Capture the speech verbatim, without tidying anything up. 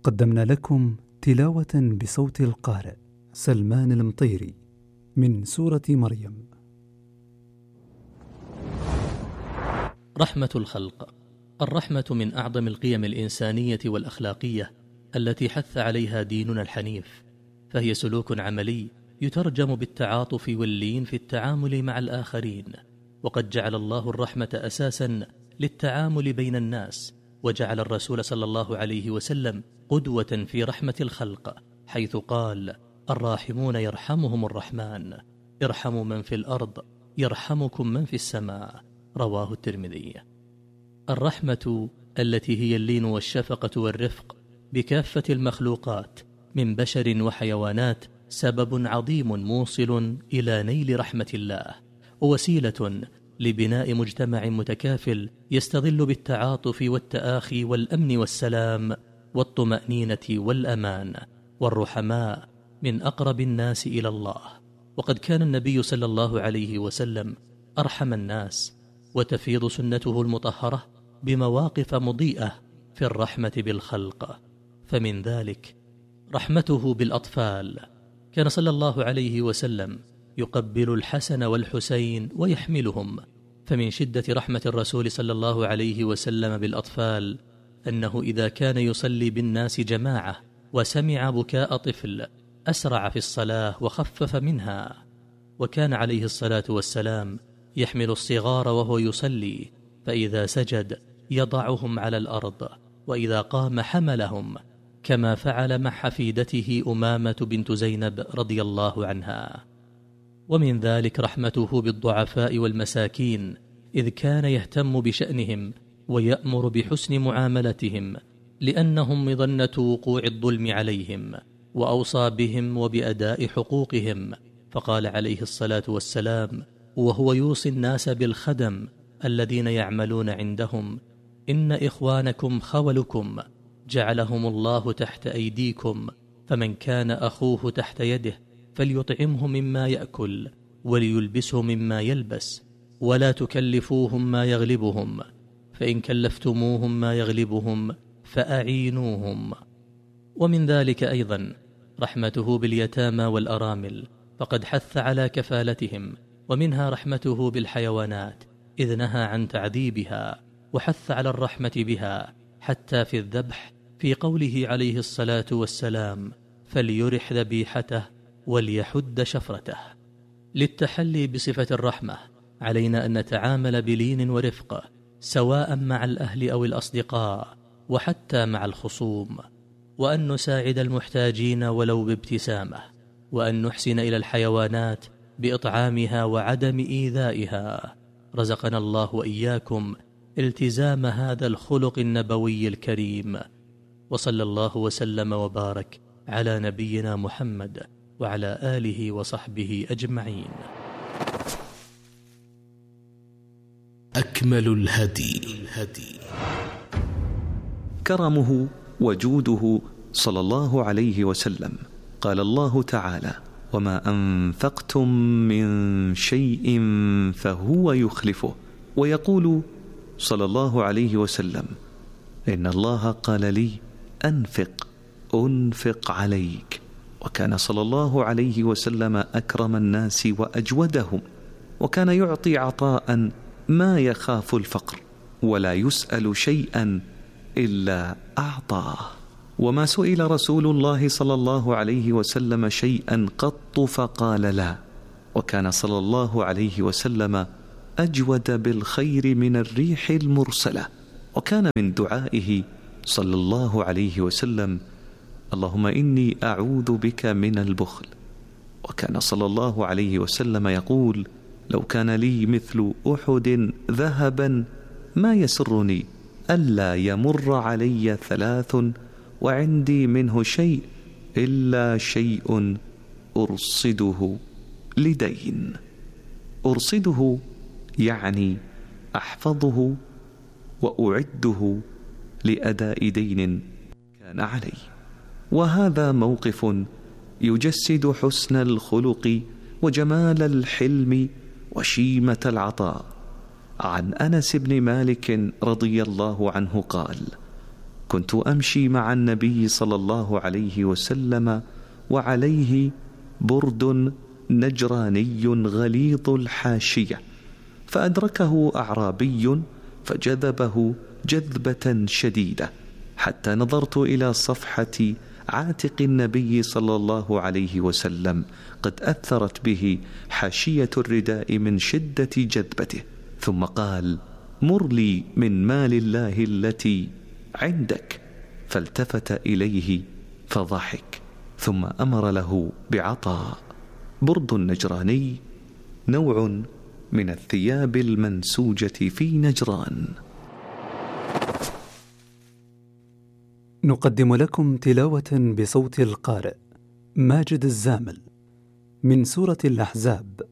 قدمنا لكم تلاوة بصوت القارئ سلمان المطيري من سورة مريم. رحمة الخلق. الرحمة من أعظم القيم الإنسانية والأخلاقية التي حث عليها ديننا الحنيف، فهي سلوك عملي يترجم بالتعاطف واللين في التعامل مع الآخرين. وقد جعل الله الرحمة أساسا للتعامل بين الناس، وجعل الرسول صلى الله عليه وسلم قدوة في رحمة الخلق، حيث قال: الراحمون يرحمهم الرحمن، ارحموا من في الأرض يرحمكم من في السماء. رواه الترمذي. الرحمة التي هي اللين والشفقة والرفق بكافة المخلوقات من بشر وحيوانات سبب عظيم موصل إلى نيل رحمة الله، ووسيلة لبناء مجتمع متكافل يستظل بالتعاطف والتآخي والأمن والسلام والطمأنينة والأمان. والرحماء من أقرب الناس إلى الله، وقد كان النبي صلى الله عليه وسلم أرحم الناس، وتفيض سنته المطهرة بمواقف مضيئة في الرحمة بالخلق. فمن ذلك رحمته بالأطفال، كان صلى الله عليه وسلم يقبل الحسن والحسين ويحملهم. فمن شدة رحمة الرسول صلى الله عليه وسلم بالأطفال أنه إذا كان يصلي بالناس جماعة وسمع بكاء طفل أسرع في الصلاة وخفف منها. وكان عليه الصلاة والسلام يحمل الصغار وهو يصلي، فإذا سجد يضعهم على الأرض، وإذا قام حملهم، كما فعل مع حفيدته أمامة بنت زينب رضي الله عنها. ومن ذلك رحمته بالضعفاء والمساكين، إذ كان يهتم بشأنهم ويأمر بحسن معاملتهم، لأنهم مظنة وقوع الظلم عليهم، وأوصى بهم وبأداء حقوقهم. فقال عليه الصلاة والسلام وهو يوصي الناس بالخدم الذين يعملون عندهم: إن إخوانكم خولكم، جعلهم الله تحت أيديكم، فمن كان أخوه تحت يده فليطعمه مما يأكل وليلبسه مما يلبس، ولا تكلفوهم ما يغلبهم، فإن كلفتموهم ما يغلبهم فأعينوهم. ومن ذلك أيضا رحمته باليتامى والأرامل، فقد حث على كفالتهم. ومنها رحمته بالحيوانات، إذ نهى عن تعذيبها وحث على الرحمة بها حتى في الذبح، في قوله عليه الصلاة والسلام: فليرح ذبيحته وليحد شفرته. للتحلي بصفة الرحمة علينا أن نتعامل بلين ورفق، سواء مع الأهل أو الأصدقاء، وحتى مع الخصوم، وأن نساعد المحتاجين ولو بابتسامة، وأن نحسن إلى الحيوانات بإطعامها وعدم إيذائها. رزقنا الله وإياكم التزام هذا الخلق النبوي الكريم، وصلى الله وسلم وبارك على نبينا محمد وعلى آله وصحبه أجمعين. أكمل الهدي كرمه وجوده صلى الله عليه وسلم. قال الله تعالى: وما أنفقتم من شيء فهو يخلفه. ويقول صلى الله عليه وسلم: إن الله قال لي أنفق أنفق عليك. وكان صلى الله عليه وسلم أكرم الناس وأجودهم، وكان يعطي عطاء ما يخاف الفقر، ولا يسأل شيئا إلا أعطاه. وما سئل رسول الله صلى الله عليه وسلم شيئا قط فقال لا. وكان صلى الله عليه وسلم أجود بالخير من الريح المرسلة. وكان من دعائه صلى الله عليه وسلم: اللهم إني أعوذ بك من البخل. وكان صلى الله عليه وسلم يقول: لو كان لي مثل أحد ذهبا ما يسرني ألا يمر علي ثلاث وعندي منه شيء إلا شيء أرصده لدين. أرصده يعني أحفظه وأعده لأداء دين كان علي. وهذا موقف يجسد حسن الخلق وجمال الحلم وشيمة العطاء. عن أنس بن مالك رضي الله عنه قال: كنت أمشي مع النبي صلى الله عليه وسلم وعليه برد نجراني غليظ الحاشية، فأدركه أعرابي فجذبه جذبة شديدة، حتى نظرت إلى صفحة عاتق النبي صلى الله عليه وسلم قد أثرت به حاشية الرداء من شدة جذبته، ثم قال: مر لي من مال الله التي عندك. فالتفت إليه فضحك، ثم أمر له بعطاء. برد النجراني نوع من الثياب المنسوجة في نجران. نقدم لكم تلاوة بصوت القارئ ماجد الزامل من سورة الأحزاب،